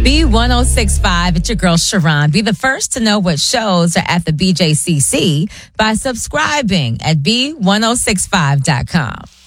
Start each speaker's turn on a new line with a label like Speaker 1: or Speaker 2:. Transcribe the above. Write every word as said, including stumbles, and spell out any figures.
Speaker 1: B one oh six five, it's your girl Sharon. Be the first to know what shows are at the B J C C by subscribing at B one oh six five dot com.